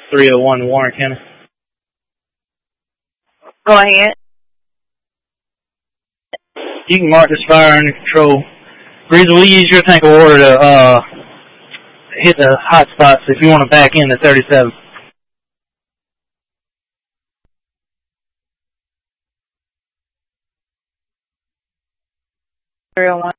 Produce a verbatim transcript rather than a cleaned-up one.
three oh one Warren County. Go ahead. You can mark this fire under control. Breezer, we'll use your tank of water to uh, hit the hot spots if you want to back in to thirty-seven. three oh one.